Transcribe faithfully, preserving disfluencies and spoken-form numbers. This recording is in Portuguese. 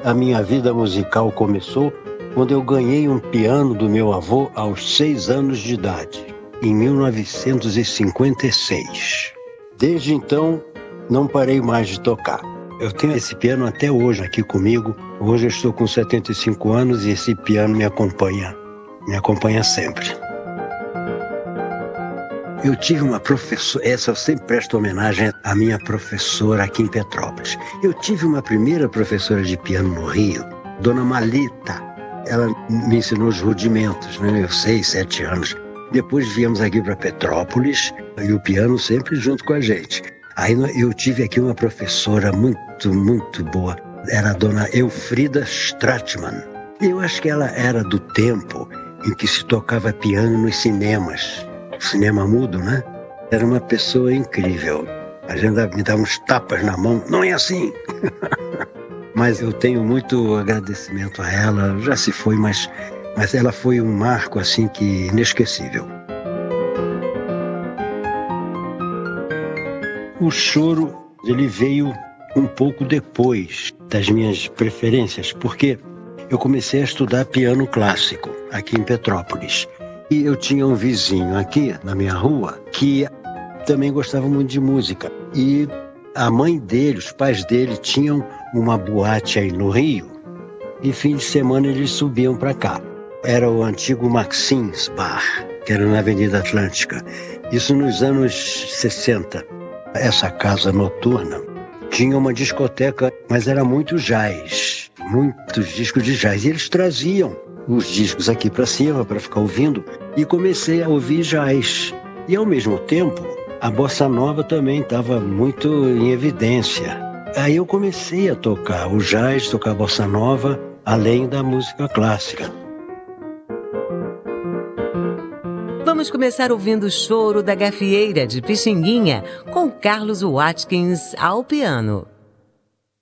A minha vida musical começou quando eu ganhei um piano do meu avô aos seis anos de idade, em mil novecentos e cinquenta e seis. Desde então, não parei mais de tocar. Eu tenho esse piano até hoje aqui comigo. Hoje eu estou com setenta e cinco anos e esse piano me acompanha, me acompanha sempre. Eu tive uma professora, essa eu sempre presto homenagem à minha professora aqui em Petrópolis. Eu tive uma primeira professora de piano no Rio, Dona Malita. Ela me ensinou os rudimentos, né? Eu seis, sete anos. Depois viemos aqui para Petrópolis e o piano sempre junto com a gente. Aí eu tive aqui uma professora muito, muito boa. Era a Dona Elfrida Stratman. Eu acho que ela era do tempo em que se tocava piano nos cinemas. Cinema mudo, né? Era uma pessoa incrível. A gente me dava uns tapas na mão. Não é assim! Mas eu tenho muito agradecimento a ela. Já se foi, mas, mas ela foi um marco assim que inesquecível. O choro, ele veio um pouco depois das minhas preferências, porque eu comecei a estudar piano clássico aqui em Petrópolis. E eu tinha um vizinho aqui na minha rua que também gostava muito de música. E a mãe dele, os pais dele tinham uma boate aí no Rio. E fim de semana eles subiam para cá. Era o antigo Maxim's Bar, que era na Avenida Atlântica. Isso nos anos sessenta. Essa casa noturna tinha uma discoteca, mas era muito jazz, muitos discos de jazz. E eles traziam os discos aqui para cima para ficar ouvindo e comecei a ouvir jazz. E ao mesmo tempo, a bossa nova também estava muito em evidência. Aí eu comecei a tocar o jazz, tocar a bossa nova, além da música clássica. Vamos começar ouvindo o Choro da Gafieira de Pixinguinha, com Carlos Watkins ao piano.